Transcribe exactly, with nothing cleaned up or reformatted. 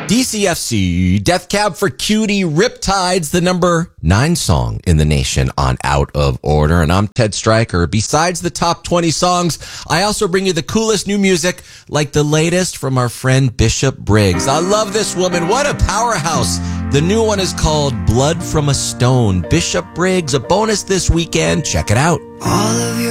D C F C, Death Cab for Cutie, Riptide's the number nine song in the nation on Out of Order. And I'm Ted Stryker. Besides the top twenty songs, I also bring you the coolest new music, like the latest from our friend Bishop Briggs. I love this woman. What a powerhouse. The new one is called Blood from a Stone. Bishop Briggs, a bonus this weekend. Check it out. All of your